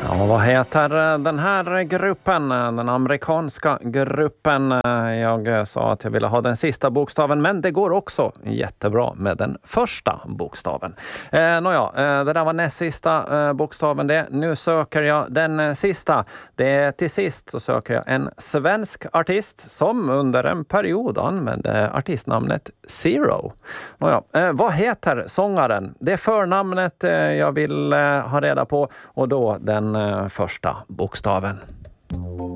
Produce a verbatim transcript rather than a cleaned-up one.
Ja, vad heter den här gruppen? Den amerikanska gruppen. Jag sa att jag ville ha den sista bokstaven, men det går också jättebra med den första bokstaven. Eh, Nåja, eh, det där var näst sista eh, bokstaven det. Nu söker jag den eh, sista. Det är till sist så söker jag en svensk artist som under en period använde artistnamnet Zero. Nåja, eh, vad heter sångaren? Det är förnamnet eh, jag vill eh, ha reda på och då den eh, första bokstaven.